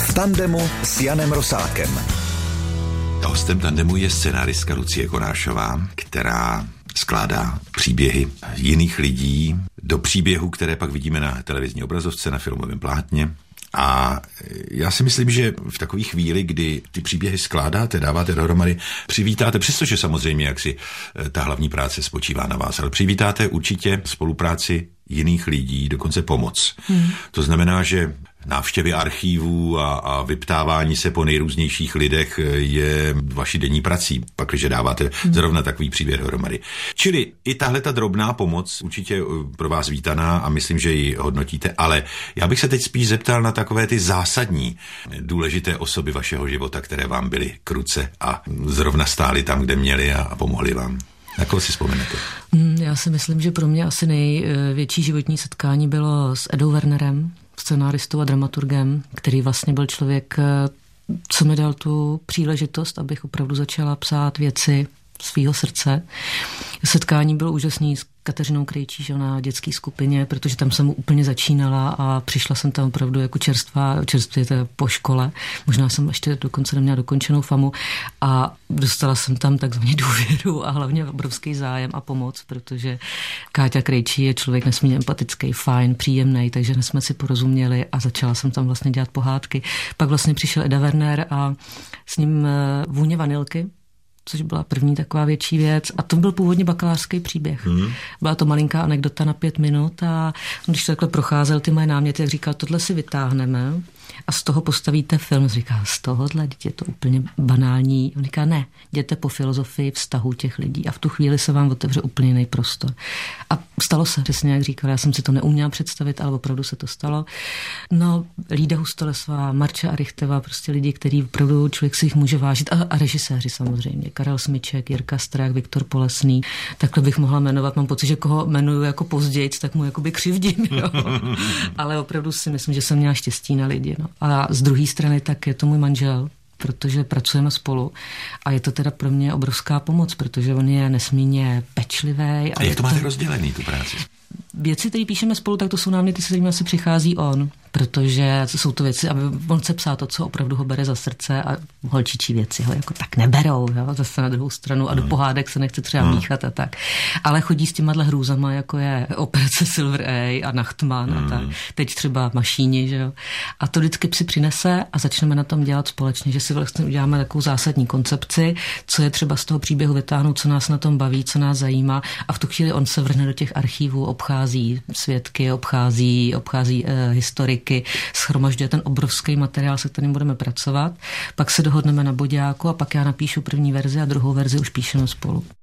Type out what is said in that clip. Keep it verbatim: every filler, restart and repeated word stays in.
V tandemu s Janem Rosákem. Hostem tandemu je scenáristka Lucie Konášová, která skládá příběhy jiných lidí do příběhů, které pak vidíme na televizní obrazovce, na filmovém plátně. A já si myslím, že v takové chvíli, kdy ty příběhy skládáte, dáváte dohromady, přivítáte, přestože samozřejmě jak si ta hlavní práce spočívá na vás, ale přivítáte určitě spolupráci jiných lidí, dokonce pomoc. Hmm. To znamená, že návštěvy archívů a, a vyptávání se po nejrůznějších lidech je vaší denní prací, pakliže dáváte hmm. zrovna takový příběh dohromady. Čili i tahle ta drobná pomoc určitě pro vás vítaná a myslím, že ji hodnotíte, ale já bych se teď spíš zeptal na takové ty zásadní důležité osoby vašeho života, které vám byly k ruce a zrovna stály tam, kde měli a, a pomohli vám. Na koho si vzpomenete? Já si myslím, že pro mě asi největší životní setkání bylo s Edou Wernerem, scenáristou a dramaturgem, který vlastně byl člověk, co mi dal tu příležitost, abych opravdu začala psát věci svýho srdce. Setkání bylo úžasný s Kateřinou Krejčí na dětské skupině, protože tam jsem úplně začínala a přišla jsem tam opravdu jako čerstvá, čerstvě po škole. Možná jsem ještě dokonce neměla dokončenou famu a dostala jsem tam takzvaně důvěru a hlavně obrovský zájem a pomoc, protože Káťa Krejčí je člověk nesmírně empatický, fajn, příjemný, takže jsme si porozuměli a začala jsem tam vlastně dělat pohádky. Pak vlastně přišel Eda Werner a s ním Vůně vanilky, což byla první taková větší věc. A to byl původně bakalářský příběh. Hmm. Byla to malinká anekdota na pět minut a když takhle procházel ty moje náměty, jak říkal, tohle si vytáhneme a z toho postavíte film. Říká, z tohohle, je to úplně banální. On říká, ne, jděte po filozofii vztahu těch lidí a v tu chvíli se vám otevře úplně jiný prostor. A stalo se, přesně jak říkal, já jsem si to neuměla představit, ale opravdu se to stalo. No, Lída Hustolesová, Marča Arichtová, prostě lidi, kteří opravdu člověk si jich může vážit a, a režiséři samozřejmě. Karel Smyček, Jirka Strach, Viktor Polesný, takhle bych mohla jmenovat. Mám pocit, že koho jmenuju jako později, tak mu jakoby křivdím. Jo. Ale opravdu si myslím, že jsem měla štěstí na lidi. No. A z druhé strany tak je to můj manžel, protože pracujeme spolu a je to teda pro mě obrovská pomoc, protože on je nesmírně pečlivý. A jak to máte to rozdělený, tu práci? Věci, které píšeme spolu, tak to jsou náměty, se kterými asi přichází on, protože jsou to věci, aby on se psal to, co opravdu ho bere za srdce a holčičí věci ho jako tak neberou, jo, zase na druhou stranu a do pohádek se nechce třeba hmm. míchat a tak. Ale chodí s těma hrůzama, jako je Operace Silver A a Nachtman hmm. a tak. Teď třeba Mašíni, že jo. A to vždycky si přinese a začneme na tom dělat společně, že si vlastně uděláme takovou zásadní koncepci, co je třeba z toho příběhu vytáhnout, co nás na tom baví, co nás zajímá a v tu chvíli on se vrhne do těch archívů, obchází svědky, obchází, obchází eh, historiky, shromažďuje ten obrovský materiál, se kterým budeme pracovat. Pak se dohodneme na boďáku a pak já napíšu první verzi a druhou verzi už píšeme spolu.